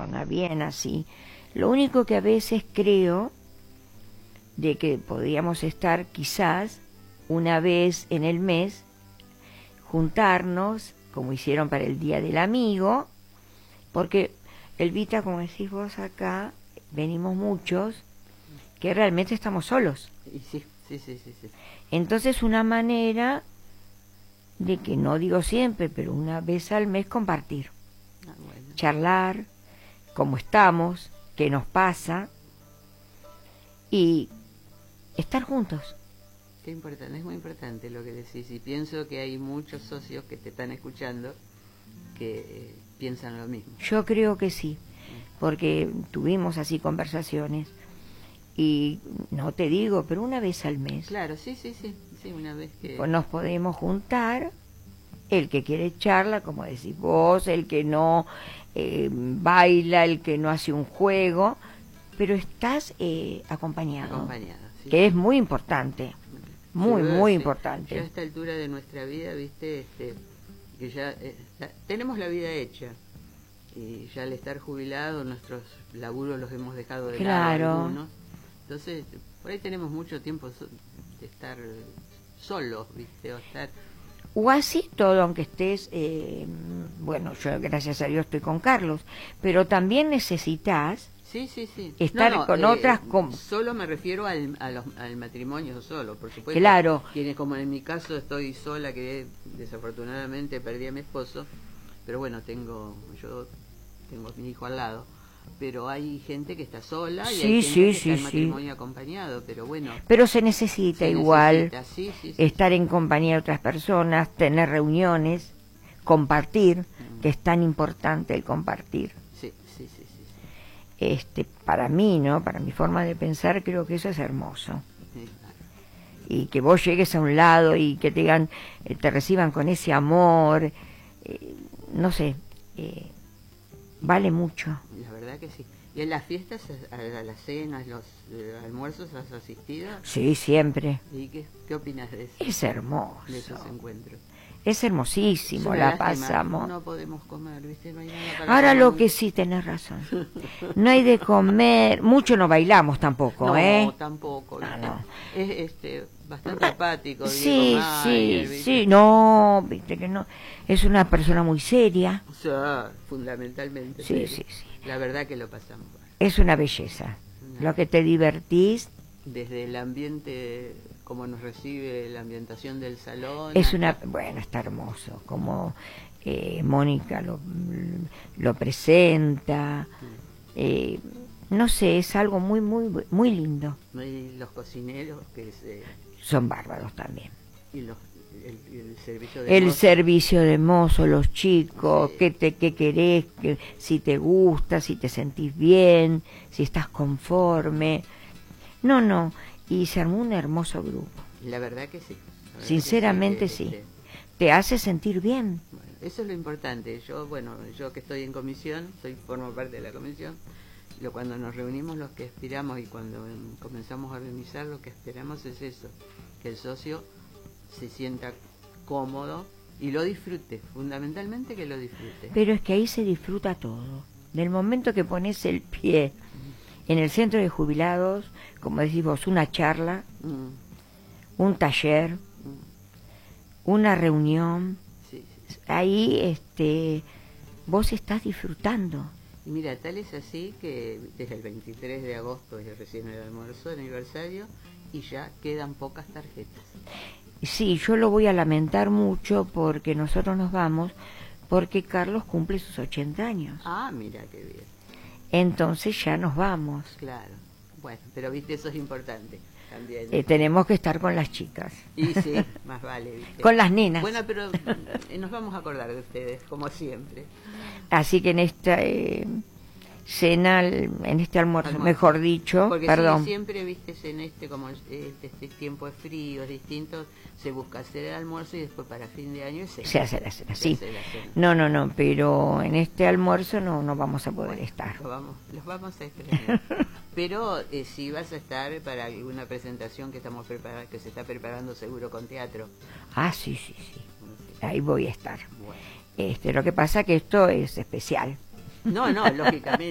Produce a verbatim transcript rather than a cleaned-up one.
persona, bien así. Lo único que a veces creo de que podríamos estar quizás una vez en el mes, juntarnos, como hicieron para el Día del Amigo, porque Elvita, como decís vos acá, venimos muchos, que realmente estamos solos. Y sí, sí, sí, sí, sí. Entonces una manera de que, no digo siempre, pero una vez al mes compartir, Ah, bueno. charlar, cómo estamos, qué nos pasa, y estar juntos. Qué importante, es muy importante lo que decís, y pienso que hay muchos socios que te están escuchando que eh, piensan lo mismo. Yo creo que sí, porque tuvimos así conversaciones, y no te digo, pero una vez al mes. Claro, sí, sí, sí, sí, una vez que... Pues nos podemos juntar, el que quiere charla, como decís vos, el que no eh, baila, el que no hace un juego, pero estás eh, acompañado, Acompañado, sí. que es muy importante, muy, Sí, muy sí. importante. Ya a esta altura de nuestra vida, viste, este, que ya eh, la- tenemos la vida hecha, y ya al estar jubilados nuestros laburos los hemos dejado de Claro. lado algunos, entonces por ahí tenemos mucho tiempo so- de estar solos, viste, o estar... O así todo, aunque estés, eh, bueno, yo gracias a Dios estoy con Carlos, pero también necesitas Sí, sí, sí. estar con otras com- Solo me refiero al, a los- al matrimonio solo, por supuesto. Claro. Quienes, como en mi caso, estoy sola, que desafortunadamente perdí a mi esposo, pero bueno, tengo yo tengo a mi hijo al lado. Pero hay gente que está sola y Sí, hay gente sí, que sí, está en sí. matrimonio acompañado, pero bueno. pero se necesita se igual necesita, sí, sí, sí, estar en compañía de otras personas, tener reuniones, compartir, que es tan importante el compartir. sí, sí, sí, sí, sí, Este, para mí, ¿no? Para mi forma de pensar, creo que eso es hermoso. sí, claro. Y que vos llegues a un lado y que te digan, eh, te reciban con ese amor, eh, no sé, eh, vale mucho. La verdad que sí. ¿Y en las fiestas, a, a las cenas, los eh, almuerzos, has asistido? Sí, siempre. ¿Y qué, qué opinas de eso? Es hermoso. De esos encuentros. Es hermosísimo, Es la una lástima, pasamos. No podemos comer, ¿viste? No hay nada para Ahora comer lo nunca. que sí, tenés razón. No hay de comer, mucho no bailamos tampoco, No, ¿eh? tampoco. Ah, ¿viste? no. Es este, bastante apático. Sí, Diego Mayer, sí, ¿viste? sí, no, viste que no. Es una persona muy seria. O sea, fundamentalmente. Sí, serio. sí, sí. La verdad que lo pasamos mal. Es una belleza. Lo que te divertís Desde el ambiente, como nos recibe la ambientación del salón. es hasta- una, bueno, está hermoso. Como eh, Mónica lo, lo presenta. Eh, no sé, es algo muy, muy, muy lindo. Y los cocineros, que se, Son bárbaros también. y los, el, el servicio de El mozo. servicio de mozo, los chicos, Sí. qué, te, qué querés, que, si te gusta, si te sentís bien, si estás conforme. No, no, y se armó un hermoso grupo. La verdad que sí. La verdad Sinceramente que sí. este, Te hace sentir bien. bueno, eso es lo importante. Yo, bueno, yo que estoy en comisión, soy formo parte de la comisión, lo, cuando nos reunimos los que aspiramos y cuando em, comenzamos a organizar, lo que esperamos es eso, que el socio se sienta cómodo y lo disfrute, fundamentalmente que lo disfrute. Pero es que ahí se disfruta todo. Del momento que pones el pie en el centro de jubilados, como decís vos, una charla, Mm, un taller, mm, una reunión, sí, sí. ahí este, vos estás disfrutando. Y mira, tal es así que desde el veintitrés de agosto es recién el almuerzo de aniversario y ya quedan pocas tarjetas. Sí, yo lo voy a lamentar mucho porque nosotros nos vamos porque Carlos cumple sus ochenta años. Ah, mira qué bien. Entonces ya nos vamos. Claro. Bueno, pero viste, eso es importante también. Eh, tenemos que estar con las chicas. Y sí, más vale, viste. Con las nenas. Bueno, pero eh, nos vamos a acordar de ustedes, como siempre. Así que en esta eh, cena, en este almuerzo, Almuerzo. mejor dicho, Porque perdón. sí, siempre, viste, en este, como este, este tiempo es frío, es distinto, se busca hacer el almuerzo y después para fin de año se, Se hace la cena, se sí. hace la cena. No, no, no, pero en este almuerzo no, no vamos a poder Bueno, estar. Los vamos, los vamos a extrañar. Pero eh, sí vas a estar para una presentación que estamos prepara que se está preparando seguro con teatro. Ah, sí, sí, sí. Ahí voy a estar. Bueno. Este, lo que pasa que esto es especial. No, no, lógicamente.